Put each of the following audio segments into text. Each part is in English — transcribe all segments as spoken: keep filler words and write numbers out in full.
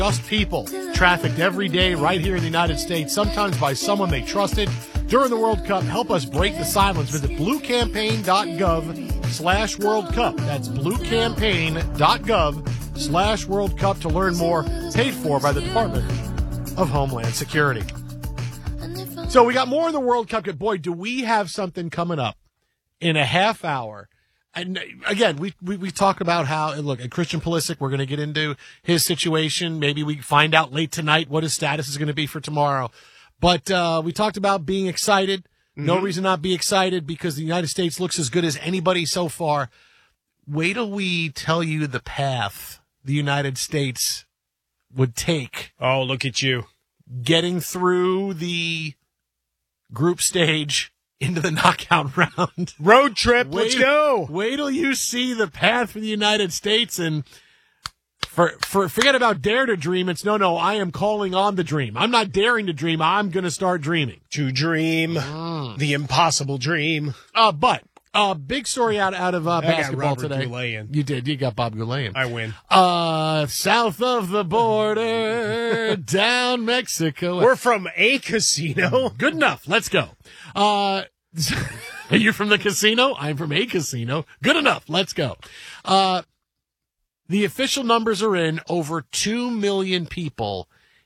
Just people trafficked every day right here in the United States, sometimes by someone they trusted. During the World Cup, help us break the silence. Visit bluecampaign.gov slash World Cup. That's bluecampaign.gov slash World Cup to learn more. Paid for by the Department of Homeland Security. So we got more of the World Cup. Boy, do we have something coming up in a half hour. And again, we, we, we talk about how, and look, at Christian Pulisic, we're going to get into his situation. Maybe we find out late tonight what his status is going to be for tomorrow. But, uh, we talked about being excited. Mm-hmm. No reason not be excited because the United States looks as good as anybody so far. Wait till we tell you the path the United States would take. Oh, look at you. Getting through the group stage into the knockout round. Road trip, wait, let's go. Wait till you see the path for the United States, and for, for forget about dare to dream. It's no, no, I am calling on the dream. I'm not daring to dream. I'm going to start dreaming. To dream, mm. the impossible dream. Uh, but uh, big story out, out of uh, basketball today. Goulet. You did. You got Bob Goulet. I win. Uh, south of the border, down Mexico. We're from a casino. Good enough. Let's go. Uh, are you from the casino? I'm from a casino. Good enough. Let's go. Uh, the official numbers are in. Over two million people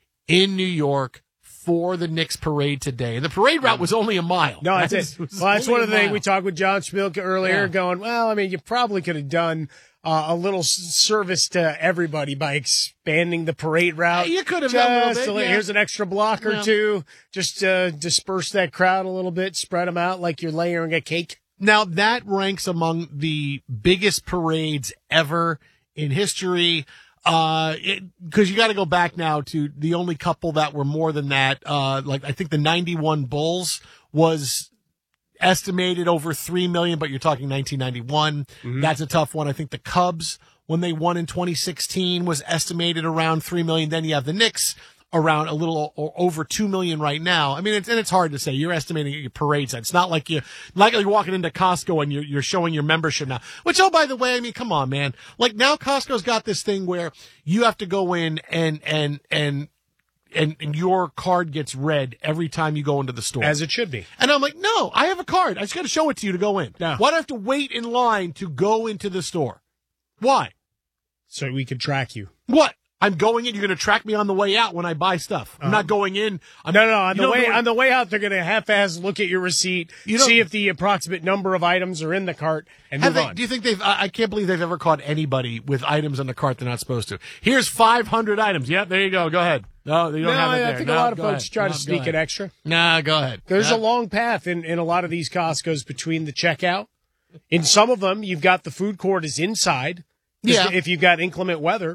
in New York for the Knicks parade today. And the parade route was only a mile. No, that's it. Well, that's one of the things we talked with John Smilka earlier, yeah. going, well, I mean, you probably could have done Uh, a little service to everybody by expanding the parade route. You could have just done a little bit, a, yeah. Here's an extra block or yeah. two. Just uh, disperse that crowd a little bit, spread them out like you're layering a cake. Now, that ranks among the biggest parades ever in history. Uh, because you got to go back now to the only couple that were more than that. Uh, like I think the ninety-one Bulls was estimated over three million, but you're talking nineteen ninety-one. Mm-hmm. That's a tough one. I think the Cubs, when they won in twenty sixteen, was estimated around three million. Then you have the Knicks around a little or over two million right now. I mean, it's, and it's hard to say. You're estimating your parade size. It's not like you, like you're walking into Costco and you're, you're showing your membership now, which, oh, by the way, I mean, come on, man. Like now Costco's got this thing where you have to go in and, and, and, And, and your card gets read every time you go into the store. As it should be. And I'm like, no, I have a card. I just got to show it to you to go in. No. Why do I have to wait in line to go into the store? Why? So we can track you. What? I'm going in. You're going to track me on the way out when I buy stuff. I'm uh-huh. not going in. I'm, no, no. On the way, on the way out, they're going to half-ass look at your receipt, you see if the approximate number of items are in the cart, and move they, on. Do you think they've? I, I can't believe they've ever caught anybody with items on the cart they're not supposed to. Here's five hundred items. Yeah, there you go. Go ahead. No, you don't no, have it there. I think no, a lot of folks ahead. try no, to sneak it extra. Nah, go ahead. There's nah. a long path in, in a lot of these Costco's between the checkout. In some of them, you've got the food court is inside. Yeah. If you've got inclement weather,